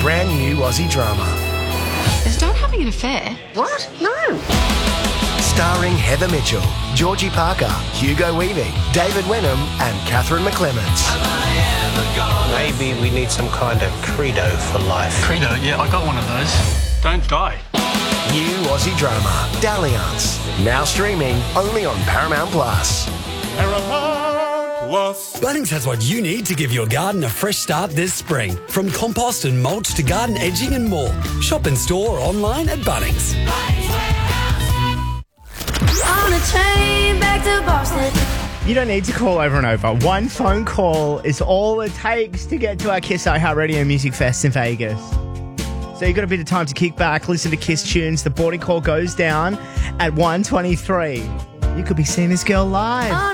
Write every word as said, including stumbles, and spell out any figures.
brand new Aussie drama. Is Don having an affair? What? No. Starring Heather Mitchell, Georgie Parker, Hugo Weaving, David Wenham and Catherine McClements. Maybe we need some kind of credo for life. Credo? Yeah, I got one of those. Don't die. New Aussie drama, Dalliance. Now streaming only on Paramount Plus. Bunnings has what you need to give your garden a fresh start this spring. From compost and mulch to garden edging and more. Shop in store or online at Bunnings. On a train back to Boston. You don't need to call over and over. One phone call is all it takes to get to our Kiss iHeartRadio Music Fest in Vegas. So you've got a bit of time to kick back, listen to Kiss tunes. The boarding call goes down at one twenty-three. You could be seeing this girl live.